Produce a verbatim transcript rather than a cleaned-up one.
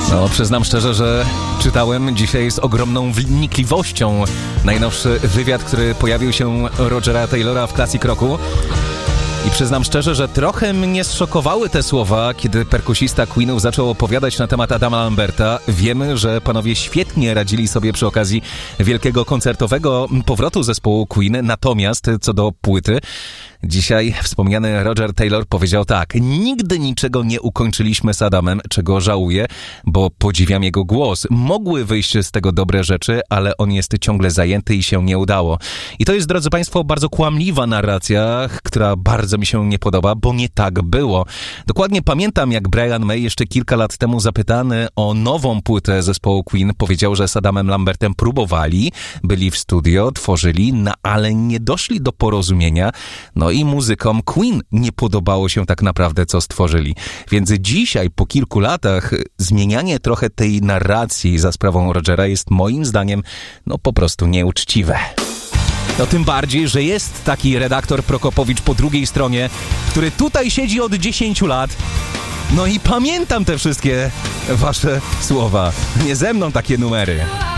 No, przyznam szczerze, że czytałem dzisiaj z ogromną wnikliwością najnowszy wywiad, który pojawił się Rogera Taylora w Classic Rocku. I przyznam szczerze, że trochę mnie zszokowały te słowa, kiedy perkusista Queenów zaczął opowiadać na temat Adama Lamberta. Wiemy, że panowie świetnie radzili sobie przy okazji wielkiego koncertowego powrotu zespołu Queen, natomiast co do płyty, dzisiaj wspomniany Roger Taylor powiedział tak: nigdy niczego nie ukończyliśmy z Adamem, czego żałuję, bo podziwiam jego głos. Mogły wyjść z tego dobre rzeczy, ale on jest ciągle zajęty i się nie udało. I to jest, drodzy państwo, bardzo kłamliwa narracja, która bardzo mi się nie podoba, bo nie tak było. Dokładnie pamiętam, jak Brian May jeszcze kilka lat temu zapytany o nową płytę zespołu Queen powiedział, że z Adamem Lambertem próbowali, byli w studio, tworzyli, no ale nie doszli do porozumienia. No i muzykom Queen nie podobało się tak naprawdę, co stworzyli. Więc dzisiaj, po kilku latach, zmienianie trochę tej narracji za sprawą Rogera jest moim zdaniem no po prostu nieuczciwe. No tym bardziej, że jest taki redaktor Prokopowicz po drugiej stronie, który tutaj siedzi od dziesięciu lat. No i pamiętam te wszystkie wasze słowa. Nie ze mną takie numery.